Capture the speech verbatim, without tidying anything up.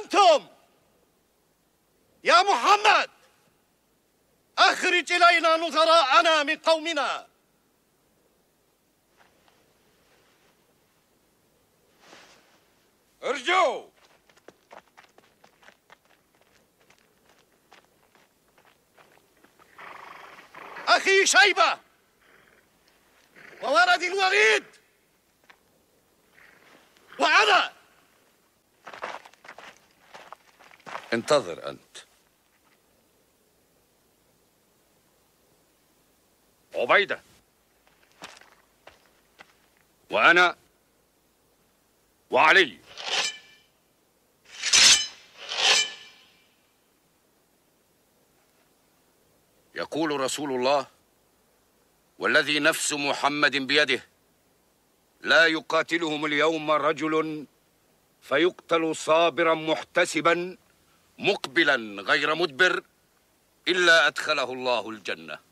أنتم يا محمد أخرج إلينا نظراءنا من قومنا. ارجعوا. أخي شيبة وولد الوليد وأنا. انتظر أنت. عبيدة وأنا وعلي. يقول رسول الله والذي نفس محمد بيده لا يقاتلهم اليوم رجل فيقتل صابرا محتسبا مقبلا غير مدبر إلا أدخله الله الجنة.